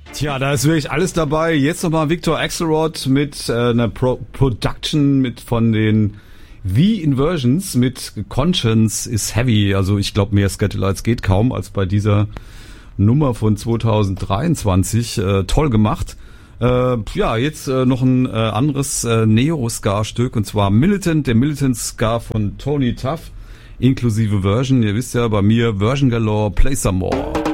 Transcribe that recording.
Tja, da ist wirklich alles dabei. Jetzt nochmal Victor Axelrod mit einer Production mit von den V-Inversions mit Conscience is Heavy. Also ich glaube, mehr Scatolites geht kaum als bei dieser Nummer von 2023. Toll gemacht. Ja, jetzt noch ein anderes Neo-Ska-Stück, und zwar Militant, der Militant-Ska von Tony Tuff, inklusive Version. Ihr wisst ja, bei mir Version Galore, Play Some More.